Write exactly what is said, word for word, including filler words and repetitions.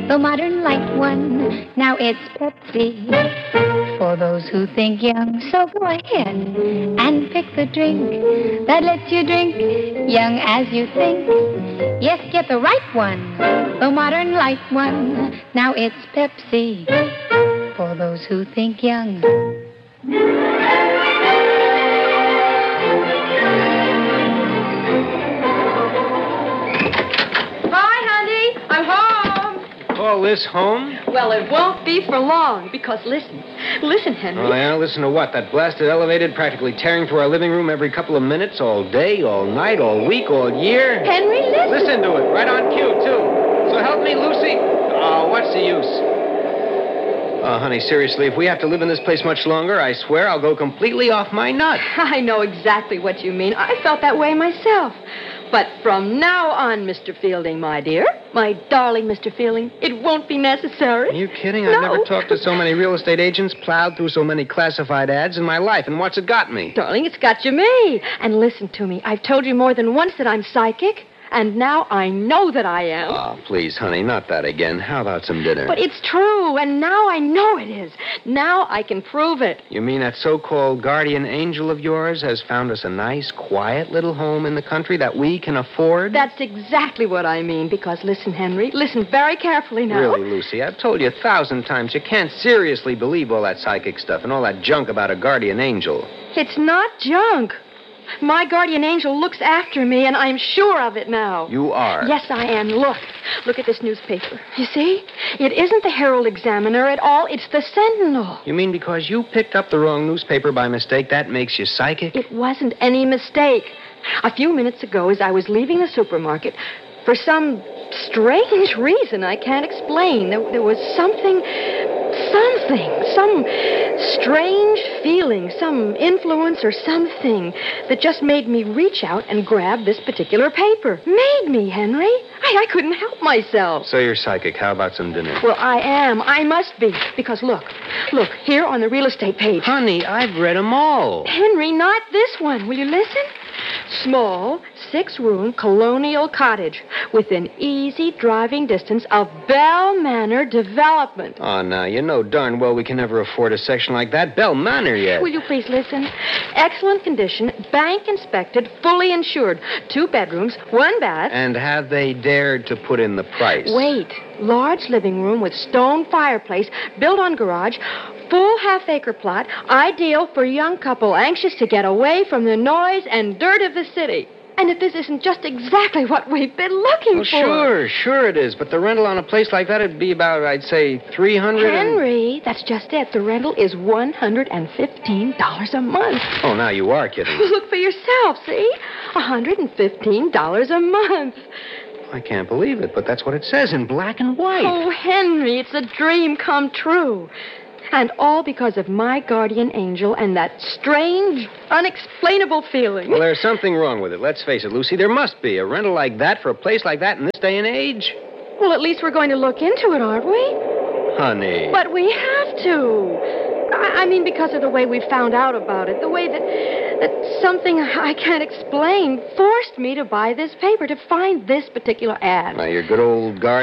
the modern light one. Now it's Pepsi for those who think young. So go ahead and pick the drink that lets you drink young as you think. Yes, get the right one, the modern light one. Now it's Pepsi for those who think young. Call this home? Well, it won't be for long, because listen. Listen, Henry. Oh, yeah? Listen to what? That blasted elevated practically tearing through our living room every couple of minutes, all day, all night, all week, all year? Henry, listen. Listen to it, right on cue, too. So help me, Lucy. Oh, what's the use? Oh, honey, seriously, if we have to live in this place much longer, I swear I'll go completely off my nut. I know exactly what you mean. I felt that way myself. But from now on, Mister Fielding, my dear, my darling Mister Fielding, it won't be necessary. Are you kidding? No. I've never talked to so many real estate agents, plowed through so many classified ads in my life. And what's it got me? Darling, it's got you me. And listen to me. I've told you more than once that I'm psychic. And now I know that I am. Oh, please, honey, not that again. How about some dinner? But it's true, and now I know it is. Now I can prove it. You mean that so-called guardian angel of yours has found us a nice, quiet little home in the country that we can afford? That's exactly what I mean, because listen, Henry, listen very carefully now. Really, Lucy, I've told you a thousand times you can't seriously believe all that psychic stuff and all that junk about a guardian angel. It's not junk. My guardian angel looks after me, and I'm sure of it now. You are? Yes, I am. Look. Look at this newspaper. You see? It isn't the Herald Examiner at all. It's the Sentinel. You mean because you picked up the wrong newspaper by mistake, that makes you psychic? It wasn't any mistake. A few minutes ago, as I was leaving the supermarket, for some strange reason I can't explain, there, there was something... Something, some strange feeling, some influence or something that just made me reach out and grab this particular paper. Made me, Henry. I, I couldn't help myself. So you're psychic. How about some dinner? Well, I am. I must be. Because look, look, here on the real estate page. Honey, I've read them all. Henry, not this one. Will you listen? Small, six-room colonial cottage within easy driving distance of Bell Manor Development. Oh, now, you know darn well we can never afford a section like that. Bell Manor yet. Will you please listen? Excellent condition, bank inspected, fully insured. Two bedrooms, one bath. And have they dared to put in the price? Wait. Large living room with stone fireplace, built on garage, full half-acre plot, ideal for a young couple anxious to get away from the noise and dirt of the city. And if this isn't just exactly what we've been looking well, for. Sure, sure it is. But the rental on a place like that would be about, I'd say, three hundred dollars. Henry, that's just it. The rental is one hundred fifteen dollars a month. Oh, now you are kidding. Look for yourself, see? one hundred fifteen dollars a month. I can't believe it, but that's what it says in black and white. Oh, Henry, it's a dream come true. And all because of my guardian angel and that strange, unexplainable feeling. Well, there's something wrong with it. Let's face it, Lucy. There must be. A rental like that for a place like that in this day and age? Well, at least we're going to look into it, aren't we? Honey. But we have to. I, I mean, because of the way we found out about it. The way that, that something I can't explain forced me to buy this paper, to find this particular ad. Now, your good old guard